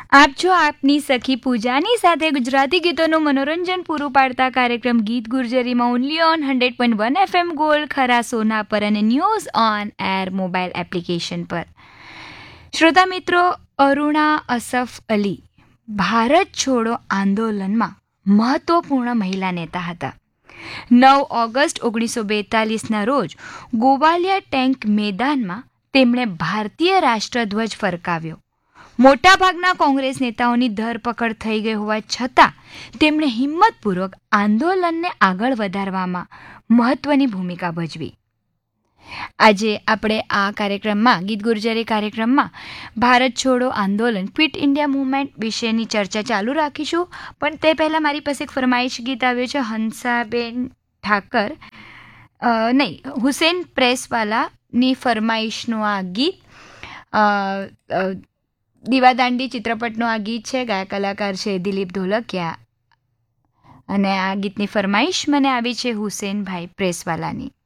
આપ છો આપની સખી પૂજાની સાથે ગુજરાતી ગીતોનું મનોરંજન પૂરું પાડતા કાર્યક્રમ ગીત ગુર્જરીમાં ઓનલી ઓન 100.1 FM ગોલ્ડ ખરા સોના પર અને news on air mobile application પર. શ્રોતા મિત્રો, અરુણા અસફ અલી ભારત છોડો આંદોલનમાં મહત્વપૂર્ણ મહિલા નેતા હતા. 9 ઓગસ્ટ 1942ના રોજ ગોવાલિયા ટેન્ક મેદાનમાં તેમણે ભારતીય રાષ્ટ્રધ્વજ ફરકાવ્યો. મોટાભાગના કોંગ્રેસ નેતાઓની ધરપકડ થઈ ગઈ હોવા છતાં તેમણે હિંમતપૂર્વક આંદોલનને આગળ વધારવામાં મહત્વની ભૂમિકા ભજવી. આજે આપણે આ કાર્યક્રમમાં ગીત ગુર્જરી કાર્યક્રમમાં ભારત છોડો આંદોલન ક્વિટ ઇન્ડિયા મૂવમેન્ટ વિશેની ચર્ચા ચાલુ રાખીશું. પણ તે પહેલાં મારી પાસે એક ફરમાઈશ ગીત આવ્યું છે હંસાબેન ઠાકર હુસેન પ્રેસવાલાની ફરમાઈશનું આ ગીત. દીવાદાંડી ચિત્રપટનું આ ગીત છે. ગાયક કલાકાર છે દિલીપ ઢોલકિયા અને આ ગીતની ફરમાઈશ મને આવી છે હુસેનભાઈ પ્રેસવાલાની.